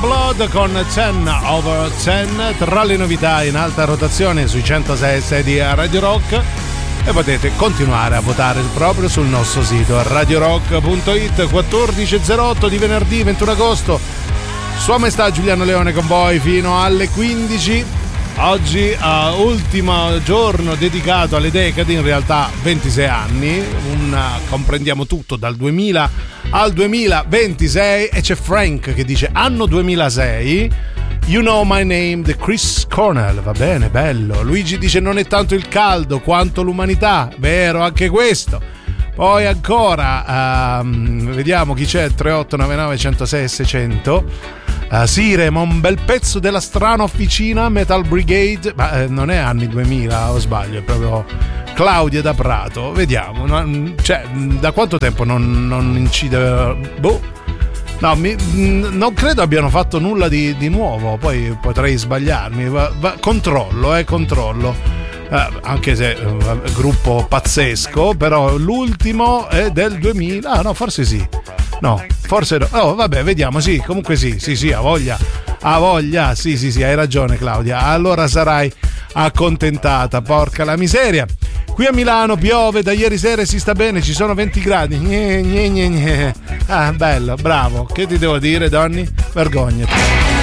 Blood con 10/10 tra le novità in alta rotazione sui 106 di Radio Rock, e potete continuare a votare proprio sul nostro sito radiorock.it. 14.08 di venerdì 21 agosto. Sua Maestà Giuliano Leone con voi fino alle 15. Oggi ultimo giorno dedicato alle decadi, in realtà 26 anni, comprendiamo tutto dal 2000 al 2026, e c'è Frank che dice anno 2006, You Know My Name di Chris Cornell, va bene, bello. Luigi dice non è tanto il caldo quanto l'umanità, vero anche questo. Poi ancora vediamo chi c'è, 3899 106 600. Sire, ma un bel pezzo della strana officina Metal Brigade, ma non è anni 2000 o sbaglio, è proprio Claudia da Prato. Vediamo, cioè da quanto tempo non incide, no, non credo abbiano fatto nulla di nuovo, poi potrei sbagliarmi, controllo, anche se gruppo pazzesco, però l'ultimo è del 2000, no, forse sì, no, forse no, oh, vabbè, vediamo, sì, comunque sì, ha voglia, sì, hai ragione Claudia, allora sarai accontentata, porca la miseria. Qui a Milano piove da ieri sera e si sta bene, ci sono 20 gradi. Bello, bravo. Che ti devo dire, Donny? Vergognati.